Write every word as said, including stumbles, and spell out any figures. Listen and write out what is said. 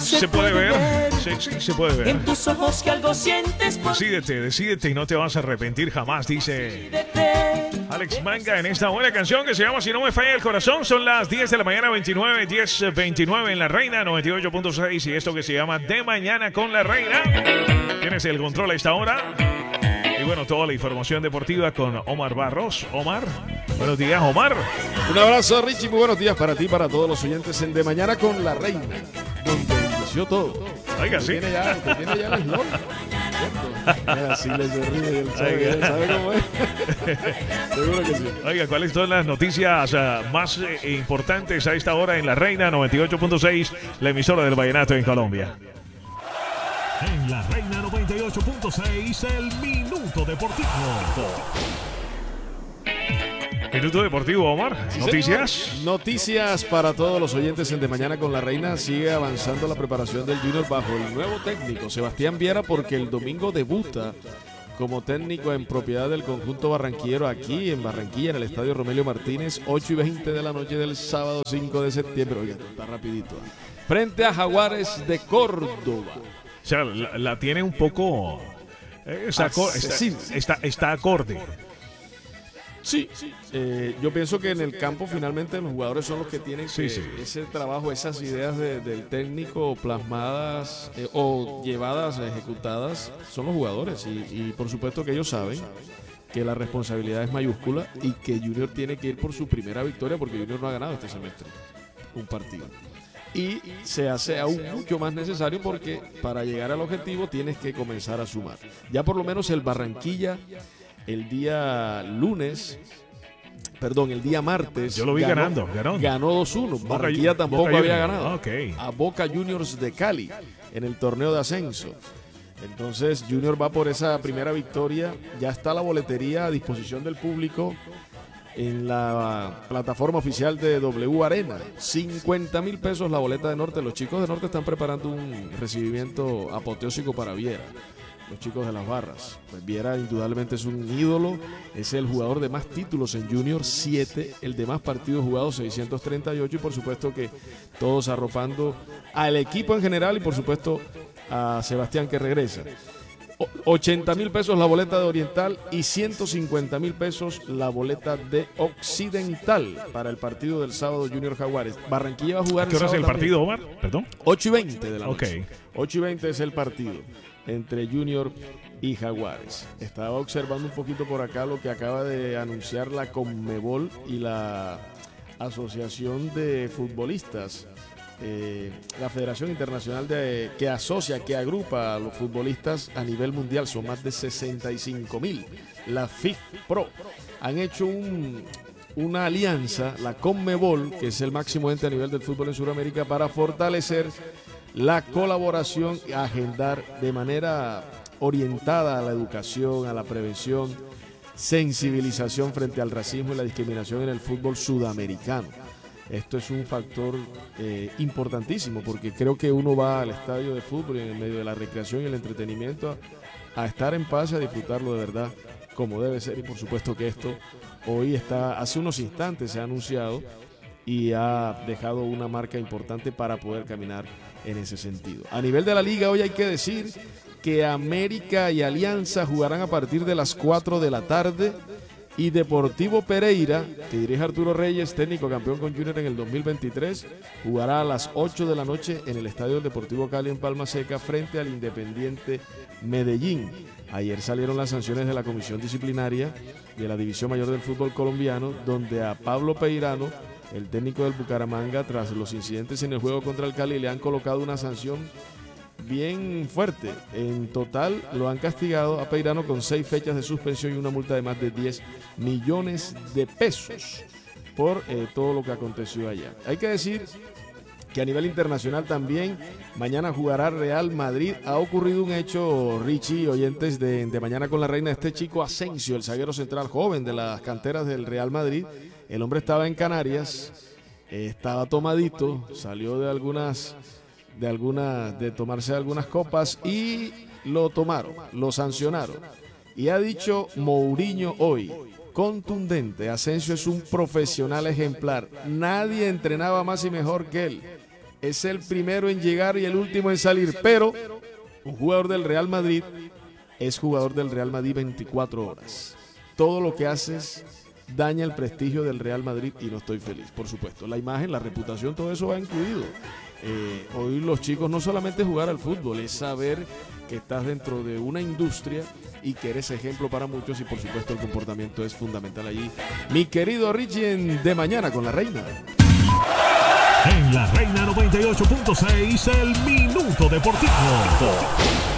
Se puede ver, sí, sí, se puede ver. En tus ojos que algo sientes por... Decídete, decídete y no te vas a arrepentir jamás, dice Decídete. Alex Manga en esta buena canción que se llama Si no me falla el corazón. Son las diez de la mañana, veintinueve, diez veintinueve en La Reina, noventa y ocho punto seis. Y esto que se llama De Mañana con La Reina. Tienes el control a esta hora. Y bueno, toda la información deportiva con Omar Barros. Omar, buenos días, Omar. Un abrazo, Richie. Muy buenos días para ti, para todos los oyentes en De Mañana con La Reina, donde inició todo. Oiga, sí. Tiene ya, tiene ya la eslogan. Así le se ríe, él sabe, él sabe cómo es. Seguro que sí. Oiga, ¿cuáles son las noticias uh, más eh, importantes a esta hora en La Reina noventa y ocho punto seis, la emisora del vallenato en Colombia? En La Reina noventa y ocho punto seis, el Minuto Deportivo. Minuto Deportivo, Omar. Sí, Noticias. señor. Noticias para todos los oyentes en De Mañana con La Reina. Sigue avanzando la preparación del Junior bajo el nuevo técnico, Sebastián Viera, porque el domingo debuta como técnico en propiedad del conjunto barranquillero aquí en Barranquilla, en el estadio Romelio Martínez, ocho y veinte de la noche del sábado cinco de septiembre. Oiga, está rapidito. Frente a Jaguares de Córdoba. O sea, la, la tiene un poco... eh, está, acor- está, está, está acorde. Sí, eh, yo pienso que en el campo finalmente los jugadores son los que tienen Sí, que, sí. ese trabajo, esas ideas de- del técnico plasmadas eh, o llevadas, ejecutadas, son los jugadores y, y por supuesto que ellos saben que la responsabilidad es mayúscula y que Junior tiene que ir por su primera victoria porque Junior no ha ganado este semestre un partido. Y se hace aún mucho más necesario porque para llegar al objetivo tienes que comenzar a sumar. Ya por lo menos el Barranquilla el día lunes, perdón, el día martes. Yo lo vi ganando, ganó. Ganó dos uno. Boca- Barranquilla tampoco Boca había Juniors. ganado. Ok. A Boca Juniors de Cali en el torneo de ascenso. Entonces Junior va por esa primera victoria. Ya está la boletería a disposición del público en la plataforma oficial de W Arena. cincuenta mil pesos la boleta de Norte. Los chicos de Norte están preparando un recibimiento apoteósico para Viera. Los chicos de las barras. Pues Viera indudablemente es un ídolo. Es el jugador de más títulos en Junior, siete. El de más partidos jugados, seiscientos treinta y ocho. Y por supuesto que todos arropando al equipo en general y por supuesto a Sebastián que regresa. O- ochenta mil pesos la boleta de Oriental y ciento cincuenta mil pesos la boleta de Occidental para el partido del sábado Junior Jaguares. Barranquilla va a jugar ¿Qué hora es el sábado partido, Omar? Perdón. también. ocho y veinte de la Ok. noche. ocho y veinte es el partido entre Junior y Jaguares. Estaba observando un poquito por acá lo que acaba de anunciar la Conmebol y la Asociación de Futbolistas. Eh, la Federación Internacional de, que asocia, que agrupa a los futbolistas a nivel mundial, son más de sesenta y cinco mil. La FIFPro han hecho un, una alianza, la Conmebol, que es el máximo ente a nivel del fútbol en Sudamérica, para fortalecer la colaboración y agendar de manera orientada a la educación, a la prevención, sensibilización frente al racismo y la discriminación en el fútbol sudamericano. Esto es un factor eh, importantísimo porque creo que uno va al estadio de fútbol y en el medio de la recreación y el entretenimiento a, a estar en paz y a disfrutarlo de verdad como debe ser. Y por supuesto que esto hoy está, hace unos instantes se ha anunciado y ha dejado una marca importante para poder caminar en ese sentido. A nivel de la liga hoy hay que decir que América y Alianza jugarán a partir de las cuatro de la tarde. Y Deportivo Pereira, que dirige Arturo Reyes, técnico campeón con Junior en el dos mil veintitrés, jugará a las ocho de la noche en el Estadio del Deportivo Cali en Palma Seca frente al Independiente Medellín. Ayer salieron las sanciones de la Comisión Disciplinaria de la División Mayor del Fútbol Colombiano, donde a Pablo Peirano, el técnico del Bucaramanga, tras los incidentes en el juego contra el Cali, le han colocado una sanción bien fuerte. En total lo han castigado a Peirano con seis fechas de suspensión y una multa de más de diez millones de pesos por eh, todo lo que aconteció allá. Hay que decir que a nivel internacional también mañana jugará Real Madrid. Ha ocurrido un hecho, Richie, oyentes de, de Mañana con la Reina, este chico Asensio, el zaguero central joven de las canteras del Real Madrid. El hombre estaba en Canarias, eh, estaba tomadito, salió de algunas... de algunas de tomarse algunas copas y lo tomaron, lo sancionaron. Y ha dicho Mourinho hoy, contundente, Asensio es un profesional ejemplar, nadie entrenaba más y mejor que él. es el primero en llegar y el último en salir, pero un jugador del Real Madrid es jugador del Real Madrid veinticuatro horas. Todo lo que haces daña el prestigio del Real Madrid y no estoy feliz, por supuesto. La imagen, la reputación, todo eso va incluido. Eh, hoy los chicos no solamente jugar al fútbol, es saber que estás dentro de una industria y que eres ejemplo para muchos y por supuesto el comportamiento es fundamental allí. Mi querido Richie en De Mañana con la Reina. En la Reina noventa y ocho punto seis, el Minuto Deportivo.